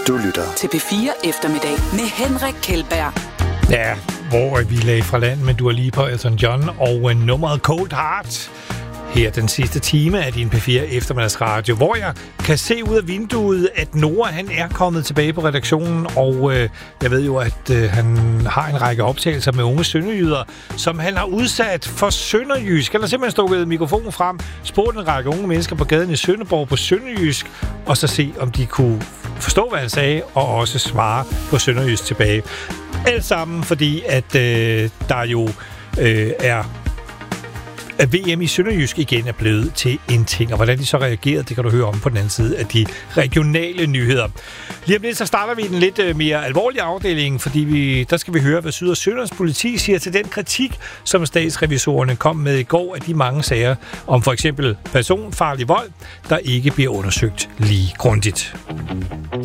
Du lytter til P4 Eftermiddag med Henrik Kjeldberg. Ja, hvor vi lagde fra land med Dua Lipa, Elton John og nummeret Cold Heart. Her den sidste time af din P4 Eftermiddagsradio, hvor jeg kan se ud af vinduet, at Nora han er kommet tilbage på redaktionen, og jeg ved jo, at han har en række optagelser med unge sønderjyder, som han har udsat for sønderjysk. Han har simpelthen stukket mikrofonen frem, spurgt en række unge mennesker på gaden i Sønderborg på sønderjysk, og så se, om de kunne forstå, hvad han sagde, og også svare på sønderjysk tilbage. Alt sammen, fordi at der jo er at VM i sønderjysk igen er blevet til en ting, og hvordan de så reagerede, det kan du høre om på den anden side af de regionale nyheder. Lige om lidt, så starter vi den lidt mere alvorlige afdeling, fordi der skal vi høre, hvad Syd- og Sønderjyllands politi siger til den kritik, som statsrevisorerne kom med i går af de mange sager om for eksempel personfarlig vold, der ikke bliver undersøgt lige grundigt.